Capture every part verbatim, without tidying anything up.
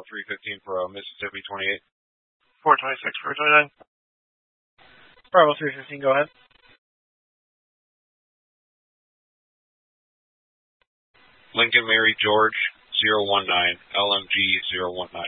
three fifteen for uh, Mississippi twenty-eight. four twenty-six for twenty-nine. Bravo three fifteen, go ahead. Lincoln Mary George zero one nine, L M G zero one nine.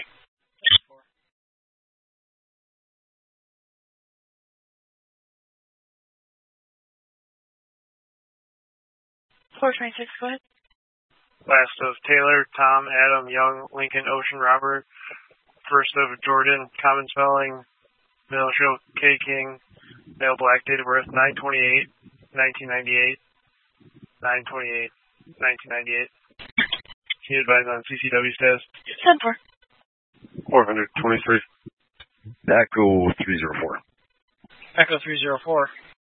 four twenty-six, go ahead. Last of Taylor, Tom, Adam, Young, Lincoln, Ocean, Robert. First of Jordan, common spelling, middle show, K King, male black, date of birth, nine twenty-eight, nineteen ninety-eight, nine twenty-eight, nineteen ninety-eight. Can you advise on C C W status? ten four. four twenty-three. Echo three zero four. Echo three zero four.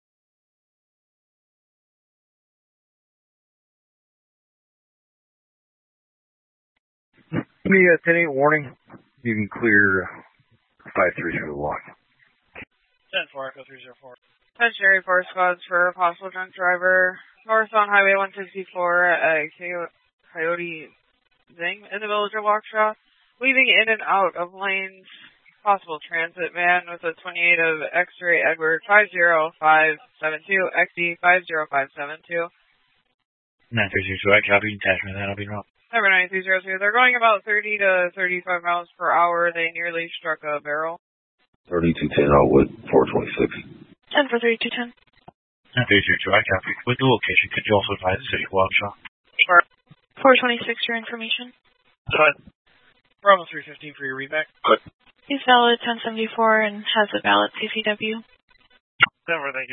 Give me a ten eight warning. You can clear five three through the lock. ten four, Echo three zero four. Legendary four squads for a possible drunk driver. North on Highway one sixty-four at Coyote Zing in the village of Waukesha. Weaving in and out of lanes. Possible transit van with a twenty-eight of X-ray Edward five zero five seven two, X D five zero five seven two. nine three zero two, I copy attachment, that'll be wrong. Number nine three zero two. They're going about thirty to thirty-five miles per hour. They nearly struck a barrel. thirty-two ten Outwood, four twenty-six. ten for thirty-two ten. nine three zero two, I copy. With the location, could you also advise the city of Waukesha? four twenty-six for information. Fine. Bravo three fifteen for your readback. Good. He's valid ten seventy-four and has a valid C C W. Never, thank you.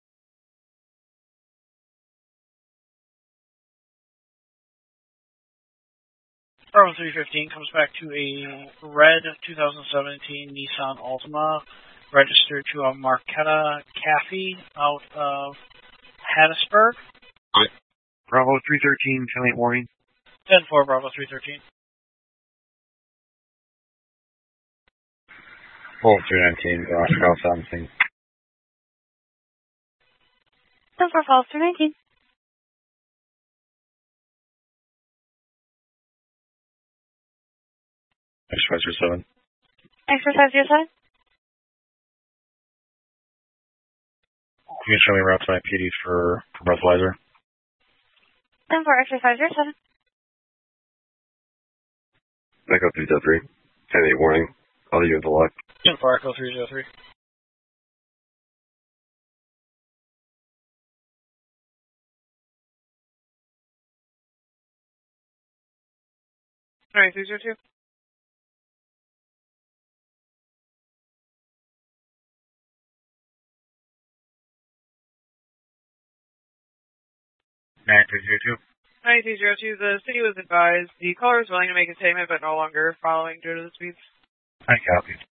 Bravo three fifteen comes back to a red two thousand seventeen Nissan Altima, registered to a Marquetta Cafe out of Hattiesburg. Good. Bravo three thirteen, ten eight warning. ten four, Bravo three thirteen. Full three nineteen, Ross Cross something. ten four, Falls three nineteen. Exercise zero seven. Exercise zero seven. You can show me route to my P D for, for breathalyzer. ten four, exercise zero seven. Echo three zero three. ten eight warning. I'll leave you at the lock. ten four, Echo three zero three. nine three zero two. nine three zero two. nine three zero two. The city was advised the caller is willing to make a statement but no longer following due to the speeds. I copy.